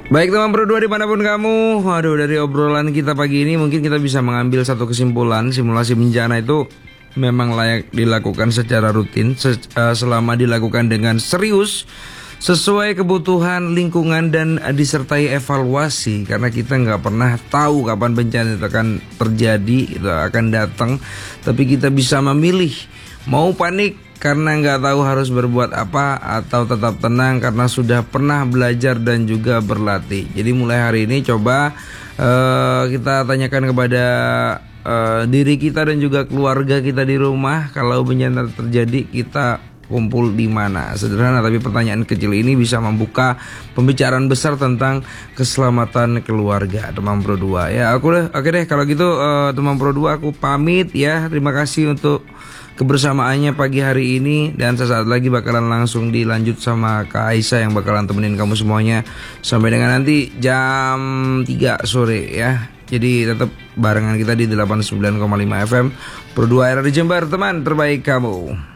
Baik teman Pro 2 dimanapun kamu. Waduh, dari obrolan kita pagi ini mungkin kita bisa mengambil satu kesimpulan. Simulasi bencana itu memang layak dilakukan secara rutin selama dilakukan dengan serius, sesuai kebutuhan lingkungan dan disertai evaluasi. Karena kita nggak pernah tahu kapan bencana itu akan terjadi, itu akan datang. Tapi kita bisa memilih mau panik karena nggak tahu harus berbuat apa, atau tetap tenang karena sudah pernah belajar dan juga berlatih. Jadi mulai hari ini coba kita tanyakan kepada diri kita dan juga keluarga kita di rumah, kalau bencana terjadi kita kumpul di mana. Sederhana tapi pertanyaan kecil ini bisa membuka pembicaraan besar tentang keselamatan keluarga teman Pro 2 ya. Oke deh kalau gitu teman Pro 2 aku pamit ya. Terima kasih untuk kebersamaannya pagi hari ini, dan sesaat lagi bakalan langsung dilanjut sama Kak Aisyah yang bakalan temenin kamu semuanya sampai dengan nanti jam 3 sore ya. Jadi tetap barengan kita di 89,5 FM Pro 2 RRI Jember, teman terbaik kamu.